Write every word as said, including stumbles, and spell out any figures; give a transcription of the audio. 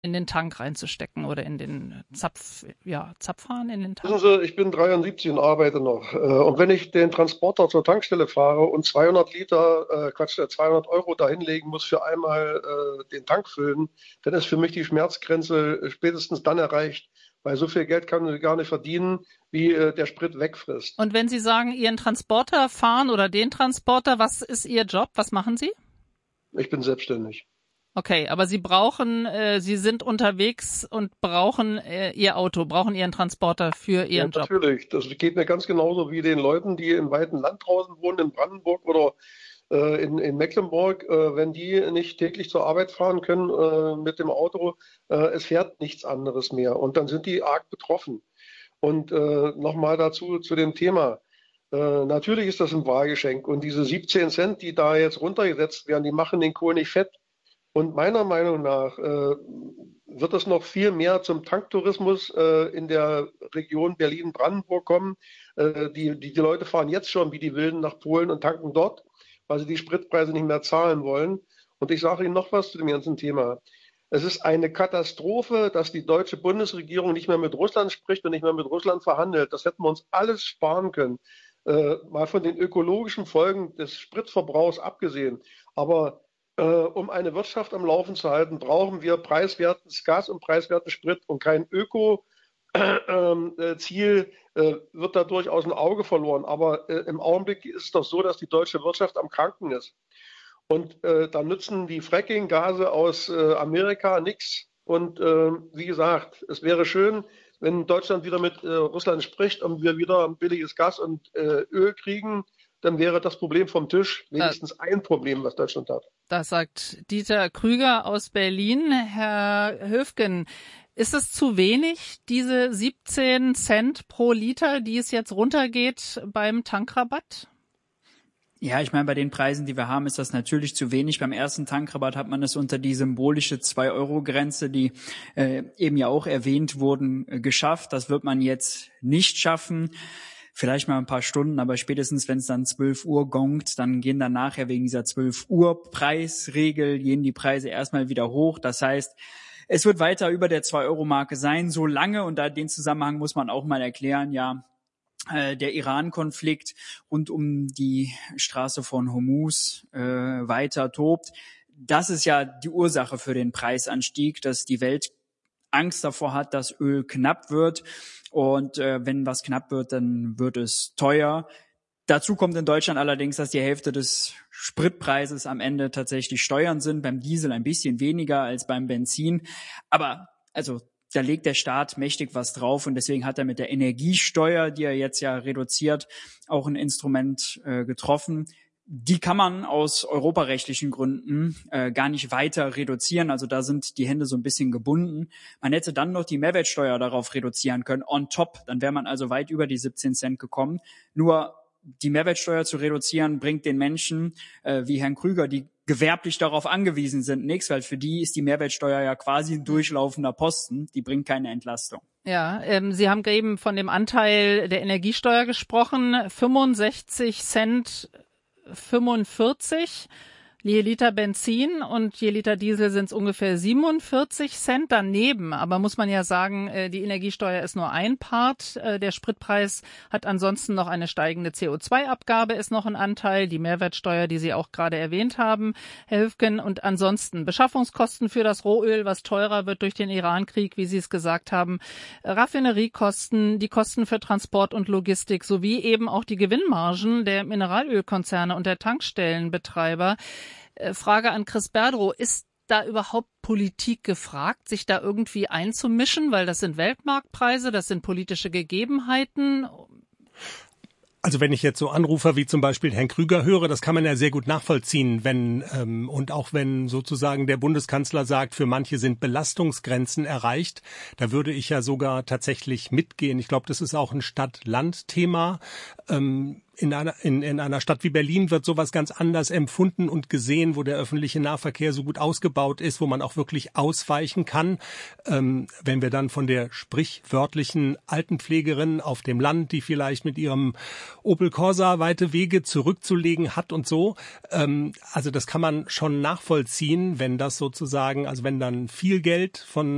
in den Tank reinzustecken oder in den Zapf, ja, Zapfhahn in den Tank? Wissen Sie, ich bin dreiundsiebzig und arbeite noch. Äh, Und wenn ich den Transporter zur Tankstelle fahre und zweihundert Liter, äh, Quatsch, äh, zweihundert Euro dahinlegen muss für einmal äh, den Tank füllen, dann ist für mich die Schmerzgrenze spätestens dann erreicht, weil so viel Geld kann ich gar nicht verdienen, wie äh, der Sprit wegfrisst. Und wenn Sie sagen, Ihren Transporter fahren oder den Transporter, was ist Ihr Job? Was machen Sie? Ich bin selbstständig. Okay, aber Sie brauchen, äh, Sie sind unterwegs und brauchen äh, Ihr Auto, brauchen Ihren Transporter für Ja, Ihren Job. natürlich. Das geht mir ganz genauso wie den Leuten, die im weiten Land draußen wohnen, in Brandenburg oder äh, in, in Mecklenburg. Äh, wenn die nicht täglich zur Arbeit fahren können äh, mit dem Auto, äh, es fährt nichts anderes mehr. Und dann sind die arg betroffen. Und äh, nochmal dazu zu dem Thema. Äh, natürlich ist das ein Wahlgeschenk. Und diese siebzehn Cent, die da jetzt runtergesetzt werden, die machen den Kohl nicht fett. Und meiner Meinung nach äh, wird es noch viel mehr zum Tanktourismus äh, in der Region Berlin-Brandenburg kommen. Äh, die, die, die Leute fahren jetzt schon wie die Wilden nach Polen und tanken dort, weil sie die Spritpreise nicht mehr zahlen wollen. Und ich sage Ihnen noch was zu dem ganzen Thema. Es ist eine Katastrophe, dass die deutsche Bundesregierung nicht mehr mit Russland spricht und nicht mehr mit Russland verhandelt. Das hätten wir uns alles sparen können. Äh, mal von den ökologischen Folgen des Spritverbrauchs abgesehen. Aber äh, um eine Wirtschaft am Laufen zu halten, brauchen wir preiswertes Gas und preiswerten Sprit und kein Öko-Ziel äh, wird dadurch aus dem Auge verloren. Aber äh, im Augenblick ist es doch so, dass die deutsche Wirtschaft am Kranken ist. Und äh, da nützen die Fracking-Gase aus äh, Amerika nichts. Und äh, wie gesagt, es wäre schön, wenn Deutschland wieder mit äh, Russland spricht und wir wieder billiges Gas und äh, Öl kriegen, dann wäre das Problem vom Tisch. Wenigstens ein Problem, was Deutschland hat. Das sagt Dieter Krüger aus Berlin. Herr Höfgen, ist es zu wenig, diese siebzehn Cent pro Liter, die es jetzt runtergeht beim Tankrabatt? Ja, ich meine, bei den Preisen, die wir haben, ist das natürlich zu wenig. Beim ersten Tankrabatt hat man es unter die symbolische zwei Euro Grenze, die äh, eben ja auch erwähnt wurden, äh, geschafft. Das wird man jetzt nicht schaffen. Vielleicht mal ein paar Stunden, aber spätestens, wenn es dann zwölf Uhr gongt, dann gehen dann nachher wegen dieser zwölf Uhr Preisregel, gehen die Preise erstmal wieder hoch. Das heißt, es wird weiter über der zwei Euro Marke sein, so lange, und da den Zusammenhang muss man auch mal erklären, ja, der Iran-Konflikt rund um die Straße von Hormuz äh, weiter tobt. Das ist ja die Ursache für den Preisanstieg, dass die Welt Angst davor hat, dass Öl knapp wird. Und äh, wenn was knapp wird, dann wird es teuer. Dazu kommt in Deutschland allerdings, dass die Hälfte des Spritpreises am Ende tatsächlich Steuern sind. Beim Diesel ein bisschen weniger als beim Benzin. Aber also da legt der Staat mächtig was drauf, und deswegen hat er mit der Energiesteuer, die er jetzt ja reduziert, auch ein Instrument äh, getroffen. Die kann man aus europarechtlichen Gründen äh, gar nicht weiter reduzieren. Also da sind die Hände so ein bisschen gebunden. Man hätte dann noch die Mehrwertsteuer darauf reduzieren können, on top. Dann wäre man also weit über die siebzehn Cent gekommen. Nur die Mehrwertsteuer zu reduzieren, bringt den Menschen äh, wie Herrn Krüger, die gewerblich darauf angewiesen sind, nichts, weil für die ist die Mehrwertsteuer ja quasi ein durchlaufender Posten, die bringt keine Entlastung. Ja, ähm, Sie haben eben von dem Anteil der Energiesteuer gesprochen, fünfundsechzig Cent fünfundvierzig je Liter Benzin, und je Liter Diesel sind es ungefähr siebenundvierzig Cent daneben. Aber muss man ja sagen, die Energiesteuer ist nur ein Part. Der Spritpreis hat ansonsten noch eine steigende C O zwei Abgabe, ist noch ein Anteil. Die Mehrwertsteuer, die Sie auch gerade erwähnt haben, Herr Höfgen. Und ansonsten Beschaffungskosten für das Rohöl, was teurer wird durch den Iran-Krieg, wie Sie es gesagt haben. Raffineriekosten, die Kosten für Transport und Logistik sowie eben auch die Gewinnmargen der Mineralölkonzerne und der Tankstellenbetreiber. Frage an Chris Berdrow, ist da überhaupt Politik gefragt, sich da irgendwie einzumischen? Weil das sind Weltmarktpreise, das sind politische Gegebenheiten. Also wenn ich jetzt so Anrufer wie zum Beispiel Herrn Krüger höre, das kann man ja sehr gut nachvollziehen, wenn ähm, und auch wenn sozusagen der Bundeskanzler sagt, für manche sind Belastungsgrenzen erreicht, da würde ich ja sogar tatsächlich mitgehen. Ich glaube, das ist auch ein Stadt-Land-Thema. Ähm, In einer, in, in einer Stadt wie Berlin wird sowas ganz anders empfunden und gesehen, wo der öffentliche Nahverkehr so gut ausgebaut ist, wo man auch wirklich ausweichen kann. Ähm, wenn wir dann von der sprichwörtlichen Altenpflegerin auf dem Land, die vielleicht mit ihrem Opel Corsa weite Wege zurückzulegen hat und so. Ähm, also das kann man schon nachvollziehen, wenn das sozusagen, also wenn dann viel Geld von